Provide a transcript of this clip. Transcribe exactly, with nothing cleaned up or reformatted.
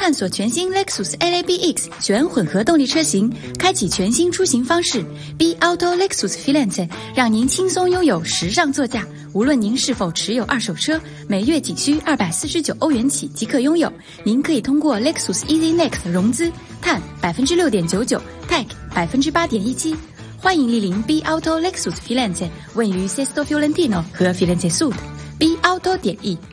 探索全新 Lexus L A B X 全混合动力车型，开启全新出行方式。B Auto Lexus Firenze 让您轻松拥有时尚座驾。无论您是否持有二手车，每月仅需二百四十九欧元起即可拥有。您可以通过 Lexus Easy Next 融资，碳百分之六点九九 ，Tech 百分之八点一七。欢迎莅临 B Auto Lexus Firenze， 位于 Sesto Fiorentino 和 Firenze Sud。B Auto 点 E